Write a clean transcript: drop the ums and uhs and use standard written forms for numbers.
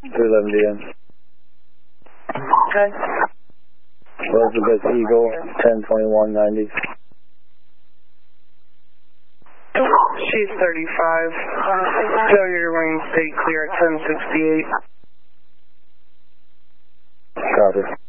211 DM. Okay. Elizabeth Eagle, 102190. She's 35. Failure to ring, stay clear at 1068. Copy.